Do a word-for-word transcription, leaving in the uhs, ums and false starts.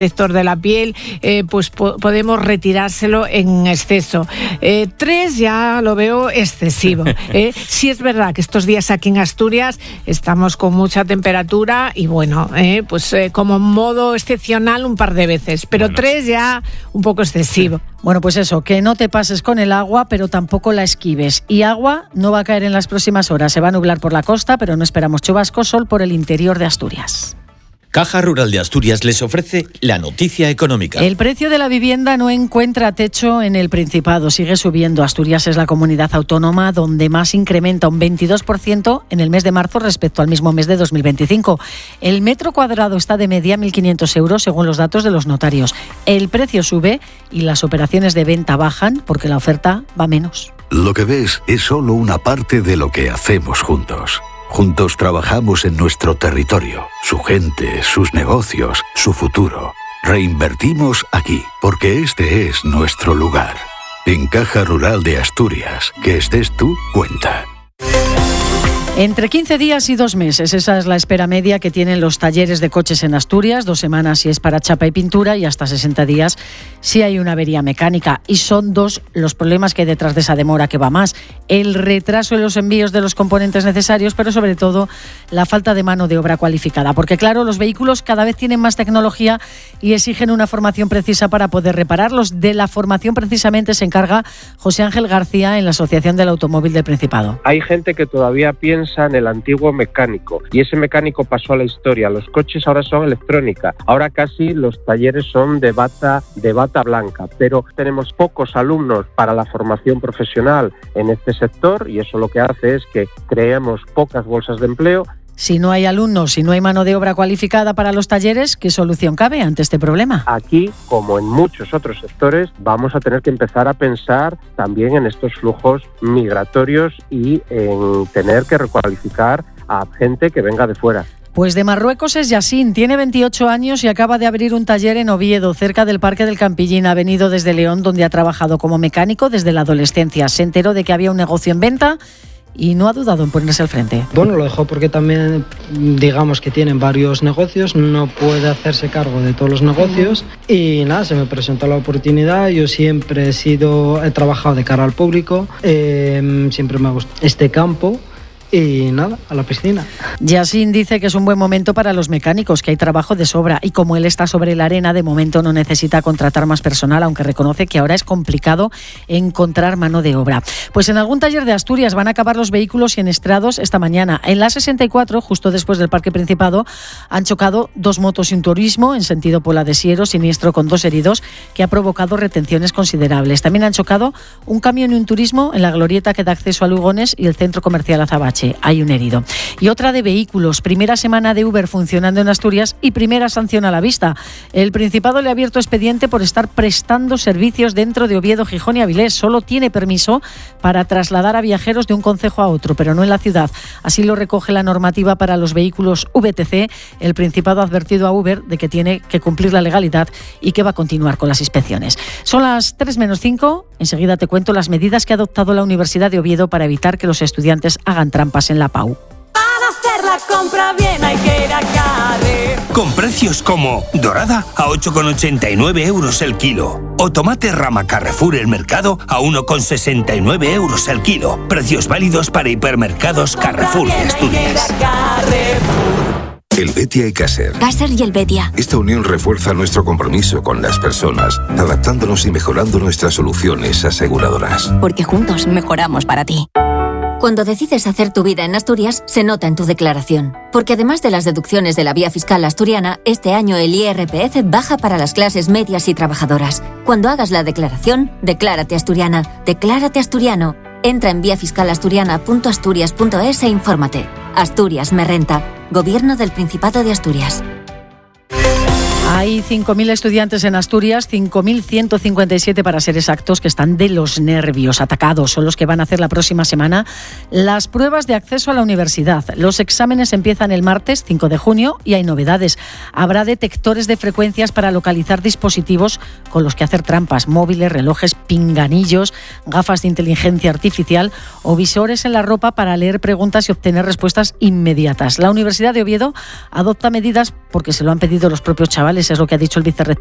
protector de la piel, eh, pues po- podemos retirárselo en exceso. Eh, tres ya lo veo excesivo. ¿eh? Sí es verdad que estos días aquí en Asturias estamos con mucha temperatura y bueno, eh, pues eh, como modo excepcional un par de veces, pero bueno. tres ya un poco excesivo. Bueno, pues eso, que no te pases con el agua, pero tampoco la esquives. Y agua no va a caer en las próximas horas. Se va a nublar por la costa, pero no esperamos chubascos, sol por el interior de Asturias. Caja Rural de Asturias les ofrece la noticia económica. El precio de la vivienda no encuentra techo en el Principado, sigue subiendo. Asturias es la comunidad autónoma donde más incrementa un veintidós por ciento en el mes de marzo respecto al mismo mes de dos mil veinticinco. El metro cuadrado está de media mil quinientos euros según los datos de los notarios. El precio sube y las operaciones de venta bajan porque la oferta va menos. Lo que ves es solo una parte de lo que hacemos juntos. Juntos trabajamos en nuestro territorio, su gente, sus negocios, su futuro. Reinvertimos aquí, porque este es nuestro lugar. En Caja Rural de Asturias, que estés tú, cuenta. Entre quince días y dos meses, esa es la espera media que tienen los talleres de coches en Asturias, dos semanas si es para chapa y pintura y hasta sesenta días si hay una avería mecánica. Y son dos los problemas que hay detrás de esa demora que va más. El retraso en los envíos de los componentes necesarios, pero sobre todo la falta de mano de obra cualificada. Porque claro, los vehículos cada vez tienen más tecnología y exigen una formación precisa para poder repararlos. De la formación precisamente se encarga José Ángel García en la Asociación del Automóvil del Principado. Hay gente que todavía piensa en el antiguo mecánico y ese mecánico pasó a la historia. Los coches ahora son electrónica, ahora casi los talleres son de bata, de bata blanca, pero tenemos pocos alumnos para la formación profesional en este sector y eso lo que hace es que creemos pocas bolsas de empleo. Si no hay alumnos, si no hay mano de obra cualificada para los talleres, ¿qué solución cabe ante este problema? Aquí, como en muchos otros sectores, vamos a tener que empezar a pensar también en estos flujos migratorios y en tener que recualificar a gente que venga de fuera. Pues de Marruecos es Yassin, tiene veintiocho años y acaba de abrir un taller en Oviedo, cerca del Parque del Campillín. Ha venido desde León, donde ha trabajado como mecánico desde la adolescencia. Se enteró de que había un negocio en venta y no ha dudado en ponerse al frente. Bueno, lo dejó porque también, digamos que tienen varios negocios, no puede hacerse cargo de todos los negocios y nada, se me presentó la oportunidad. Yo siempre he sido, he trabajado de cara al público, eh, siempre me ha gustado este campo. Y nada, a la piscina. Yassin dice que es un buen momento para los mecánicos, que hay trabajo de sobra y como él está sobre la arena, de momento no necesita contratar más personal, aunque reconoce que ahora es complicado encontrar mano de obra. Pues en algún taller de Asturias van a acabar los vehículos siniestrados esta mañana. En la sesenta y cuatro, justo después del Parque Principado, han chocado dos motos y un turismo en sentido Pola de Siero, siniestro con dos heridos que ha provocado retenciones considerables. También han chocado un camión y un turismo en la glorieta que da acceso a Lugones y el centro comercial Azabache. Hay un herido. Y otra de vehículos. Primera semana de Uber funcionando en Asturias y primera sanción a la vista. El Principado le ha abierto expediente por estar prestando servicios dentro de Oviedo, Gijón y Avilés. Solo tiene permiso para trasladar a viajeros de un concejo a otro, pero no en la ciudad. Así lo recoge la normativa para los vehículos V T C. El Principado ha advertido a Uber de que tiene que cumplir la legalidad y que va a continuar con las inspecciones. Son las tres menos cinco. Enseguida te cuento las medidas que ha adoptado la Universidad de Oviedo para evitar que los estudiantes hagan trampas en la P A U. Para hacer la compra bien hay que ir a Carrefour. Con precios como dorada a ocho con ochenta y nueve euros el kilo o tomate rama Carrefour el mercado a uno con sesenta y nueve euros el kilo. Precios válidos para hipermercados Carrefour de Asturias. El Betia y Caser. Caser y el Betia. Esta unión refuerza nuestro compromiso con las personas, adaptándonos y mejorando nuestras soluciones aseguradoras. Porque juntos mejoramos para ti. Cuando decides hacer tu vida en Asturias, se nota en tu declaración. Porque además de las deducciones de la vía fiscal asturiana, este año el I R P F baja para las clases medias y trabajadoras. Cuando hagas la declaración, declárate asturiana, declárate asturiano. Entra en vía fiscal asturiana punto asturias punto es e infórmate. Asturias me renta. Gobierno del Principado de Asturias. Hay cinco mil estudiantes en Asturias, cinco mil ciento cincuenta y siete para ser exactos, que están de los nervios, atacados. Son los que van a hacer la próxima semana las pruebas de acceso a la universidad. Los exámenes empiezan el martes cinco de junio y hay novedades. Habrá detectores de frecuencias para localizar dispositivos con los que hacer trampas, móviles, relojes, pinganillos, gafas de inteligencia artificial o visores en la ropa para leer preguntas y obtener respuestas inmediatas. La Universidad de Oviedo adopta medidas porque se lo han pedido los propios chavales, es lo que ha dicho el vicerrector